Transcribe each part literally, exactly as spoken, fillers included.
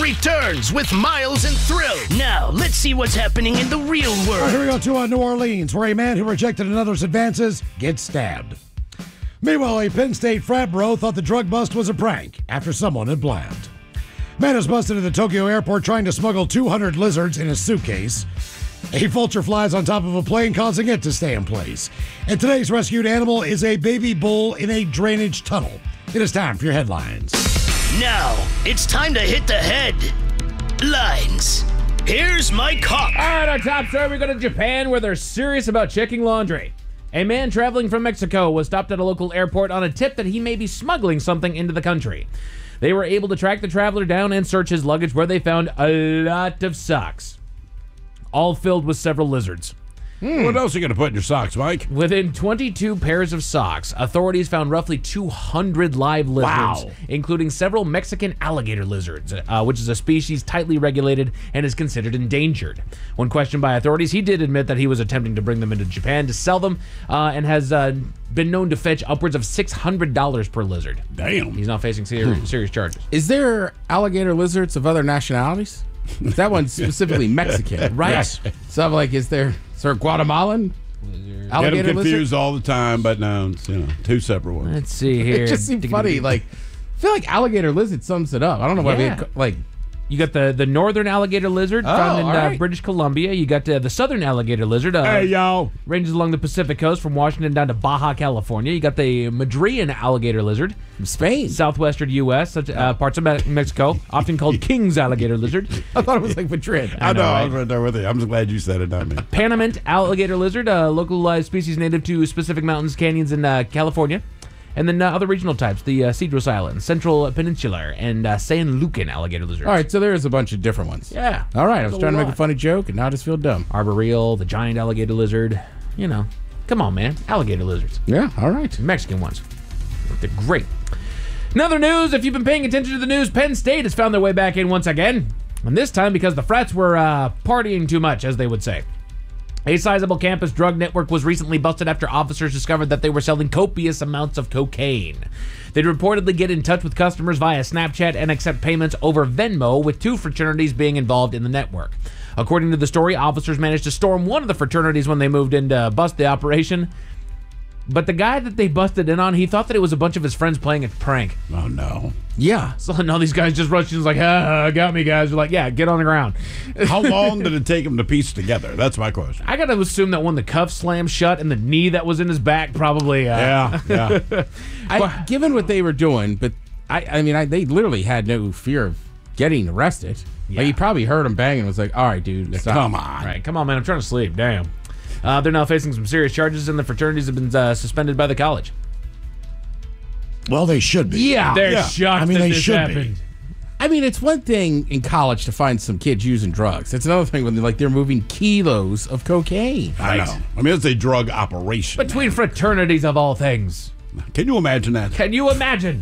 returns with Miles and Thrill. Now, let's see what's happening in the real world. Well, here we go to uh, New Orleans, where a man who rejected another's advances gets stabbed. Meanwhile, a Penn State frat bro thought the drug bust was a prank after someone had blabbed. Man is busted at the Tokyo airport trying to smuggle two hundred lizards in a suitcase. A vulture flies on top of a plane, causing it to stay in place. And today's rescued animal is a baby bull in a drainage tunnel. It is time for your headlines. Now, it's time to hit the headlines. Here's my cock. All right, our top story, we go to Japan, where they're serious about checking laundry. A man traveling from Mexico was stopped at a local airport on a tip that he may be smuggling something into the country. They were able to track the traveler down and search his luggage, where they found a lot of socks, all filled with several lizards. Hmm. What else are you going to put in your socks, Mike? Within twenty-two pairs of socks, authorities found roughly two hundred live lizards, Wow. including several Mexican alligator lizards, uh, which is a species tightly regulated and is considered endangered. When questioned by authorities, he did admit that he was attempting to bring them into Japan to sell them, uh, and has uh, been known to fetch upwards of six hundred dollars per lizard. Damn. He's now facing serious, serious charges. Is there alligator lizards of other nationalities? That one's specifically Mexican, Right. Yes. So I'm like, is there, is there a Guatemalan Get alligator them confused lizard? all the time, but no, it's, you know, two separate ones. Let's see here. It just seemed funny. Like, I feel like alligator lizard sums it up. I don't know why Yeah. we like. You got the, the northern alligator lizard Oh, found in all uh, right. British Columbia. You got uh, the southern alligator lizard. Uh, Hey, y'all. ranges along the Pacific coast from Washington down to Baja, California. You got the Madrean alligator lizard, From Spain. southwestern U S, such, uh, parts of Me- Mexico, often called King's alligator lizard. I thought it was like Madrid. I know, know, I right? was right there with you. I'm just glad you said it, not me. Panamint alligator lizard, a localized species native to specific mountains, canyons in uh, California. And then uh, other regional types, the uh, Cedros Islands, Central Peninsular, and uh, San Lucan alligator lizards. All right, so there is a bunch of different ones. Yeah. All right, I was There's a trying to make a lot. funny joke, and now I just feel dumb. Arboreal, the giant alligator lizard. You know, come on, man. Alligator lizards. Yeah, all right. Mexican ones. They're great. In other news, if you've been paying attention to the news, Penn State has found their way back in once again. And this time because the frats were uh, partying too much, as they would say. A sizable campus drug network was recently busted after officers discovered that they were selling copious amounts of cocaine. They'd reportedly get in touch with customers via Snapchat and accept payments over Venmo, with two fraternities being involved in the network. According to the story, officers managed to storm one of the fraternities when they moved in to bust the operation. But the guy that they busted in on, he thought that it was a bunch of his friends playing a prank. Oh, no. Yeah. So now these guys just rushed in and was like, ah, got me, guys. They're like, yeah, get on the ground. How long did it take him to piece together? That's my question. I got to assume that when the cuff slammed shut and the knee that was in his back probably... Uh, Yeah, yeah. I, given what they were doing, but I, I mean, I, they literally had no fear of getting arrested. Yeah. Like, he probably heard them banging and was like, all right, dude, stop. Come on. All right, come on, man. I'm trying to sleep. Damn. Uh, they're now facing some serious charges, and the fraternities have been uh, suspended by the college. Well, they should be. Yeah. They're yeah. shocked I mean, that they this should happened. be. I mean, it's one thing in college to find some kids using drugs. It's another thing when they're like they're moving kilos of cocaine. I know. I mean, it's a drug operation. Between fraternities of all things. Can you imagine that? Can you imagine?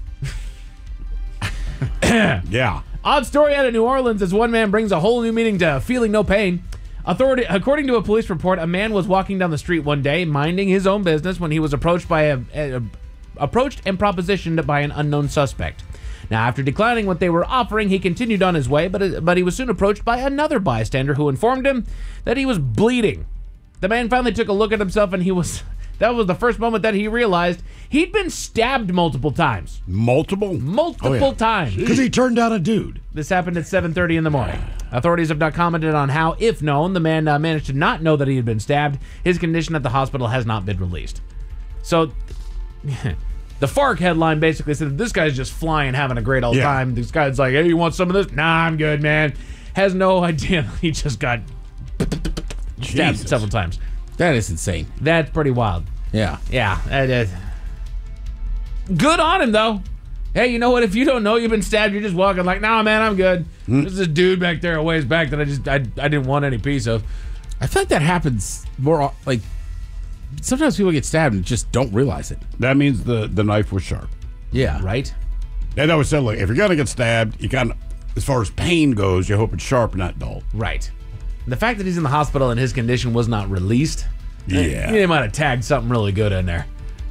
Yeah. Odd story out of New Orleans as one man brings a whole new meaning to feeling no pain. Authority, according to a police report, a man was walking down the street one day, minding his own business, when he was approached by a, a, a approached and propositioned by an unknown suspect. Now, after declining what they were offering, he continued on his way, but but he was soon approached by another bystander who informed him that he was bleeding. The man finally took a look at himself, and he was that was the first moment that he realized he'd been stabbed multiple times. Multiple? Multiple Oh, yeah. times. Because he turned down a dude. This happened at seven thirty in the morning. Authorities have not commented on how, if known, the man uh, managed to not know that he had been stabbed. His condition at the hospital has not been released. So, the FARC headline basically said that this guy's just flying, having a great old Yeah. time. This guy's like, hey, you want some of this? Nah, I'm good, man. Has no idea he just got stabbed Jesus. several times. That is insane. That's pretty wild. Yeah. Yeah. that is- Good on him, though. Hey, you know what? If you don't know you've been stabbed, you're just walking like, nah, man, I'm good. Hmm. There's this dude back there a ways back that I just, I, I didn't want any piece of. I feel like that happens more o- like sometimes people get stabbed and just don't realize it. That means the, the knife was sharp. Yeah. Right? And I always said, look, if you're going to get stabbed, you kind of, as far as pain goes, you hope it's sharp, not dull. Right. The fact that he's in the hospital and his condition was not released, Yeah. they might have tagged something really good in there.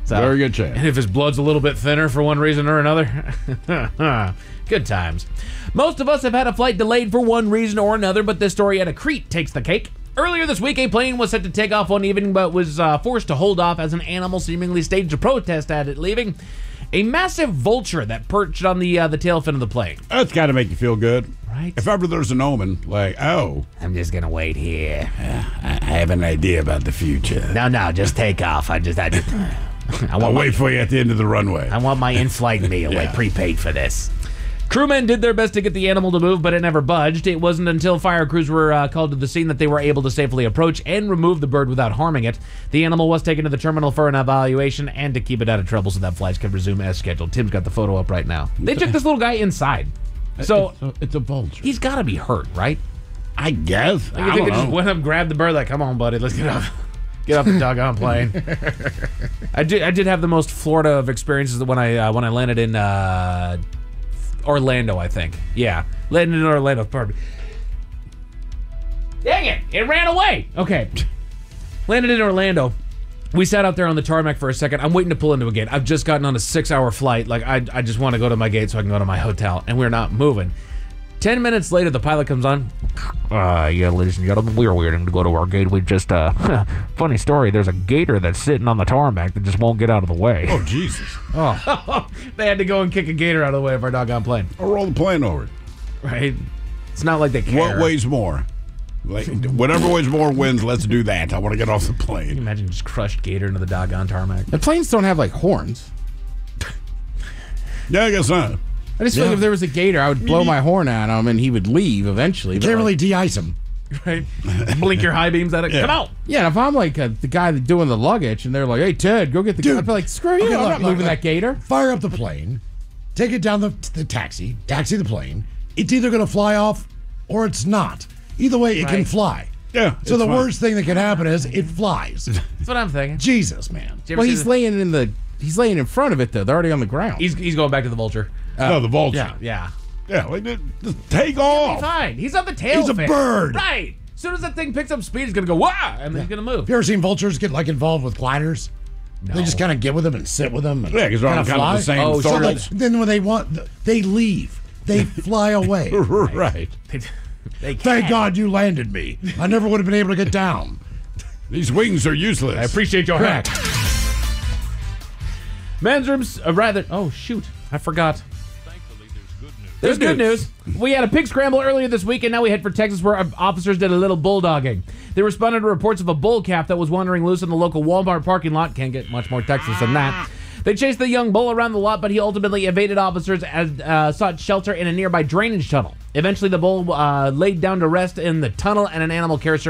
So, Very good chance. And if his blood's a little bit thinner for one reason or another, good times. Most of us have had a flight delayed for one reason or another, but this story out of Crete takes the cake. Earlier this week, a plane was set to take off one evening, but was uh, forced to hold off as an animal seemingly staged a protest at it leaving. A massive vulture that perched on the uh, the tail fin of the plane. That's got to make you feel good. Right. If ever there's an omen, like, oh, I'm just gonna wait here. I have an idea about the future. No, no, just take off. I just, I just, I I'll want, my, wait for you at the end of the runway. I want my in-flight meal. I Yeah. prepaid for this. Crewmen did their best to get the animal to move, but it never budged. It wasn't until fire crews were uh, called to the scene that they were able to safely approach and remove the bird without harming it. The animal was taken to the terminal for an evaluation and to keep it out of trouble so that flights could resume as scheduled. Tim's got the photo up right now. They took this little guy inside. So it's a, it's a vulture. he's got to be hurt, right? I guess. Like, I you think don't they just know. went up, grabbed the bird, like, come on, buddy, let's get off. Get off the doggone plane. I did. I did have the most Florida of experiences when I uh, when I landed in uh, Orlando. I think. Yeah, landed in Orlando. Pardon me. Dang it! It ran away. Okay. Landed in Orlando. We sat out there on the tarmac for a second. I'm waiting to pull into a gate. I've just gotten on a six-hour flight. Like I, I just want to go to my gate so I can go to my hotel, and we're not moving. Ten minutes later, the pilot comes on. Uh, yeah, ladies and gentlemen, we are waiting to go to our gate. We just, uh, funny story. There's a gator that's sitting on the tarmac that just won't get out of the way. Oh, Jesus. Oh, they had to go and kick a gator out of the way of our doggone plane. I'll roll the plane over. Right? It's not like they care. What weighs more? Like, whatever weighs more wins. Let's do that. I want to get off the Can you plane. imagine just crushed gator into the doggone tarmac? The planes don't have like horns. Yeah, I guess not. I just feel Yeah. like if there was a gator, I would blow my horn at him and he would leave eventually. You but, can't like- really de-ice them. Right? Blink your high beams at it. Yeah. Come on. Yeah, and if I'm like uh, the guy that doing the luggage and they're like, "Hey Ted, go get the," Dude. I'd be like, "Screw you! Okay, I'm look, not look, moving look. that gator." Fire up the plane, take it down the, the taxi, taxi the plane. It's either going to fly off or it's not. Either way, it can Right. fly. Yeah. So it's the fine. worst thing that can happen is it flies. That's what I'm thinking. Jesus, man. Did you ever Well, see he's the- laying in the he's laying in front of it though. They're already on the ground. He's, he's going back to the vulture. No, the vulture. Yeah. Yeah. Yeah, like, just take He's off. fine. He's on the tail He's a fin. bird. Right. As soon as that thing picks up speed, he's going to go, wah! And then he's going to move. Have you ever seen vultures get like involved with gliders? They just kind of get with them and sit with them. And Yeah, because they're on kinda kind of the fly. same Oh, So sure. like, threshold. then when they want, they leave. They fly away. Right. They, they Thank can't. God you landed me. I never would have been able to get down. These wings are useless. I appreciate your Correct. hack. Men's rooms, uh, rather. Oh, shoot. I forgot. There's good news. We had a pig scramble earlier this week, and now we head for Texas, where our officers did a little bulldogging. They responded to reports of a bull calf that was wandering loose in the local Walmart parking lot. Can't get much more Texas than that. They chased the young bull around the lot, but he ultimately evaded officers and uh, sought shelter in a nearby drainage tunnel. Eventually, the bull uh, laid down to rest in the tunnel, and an animal care service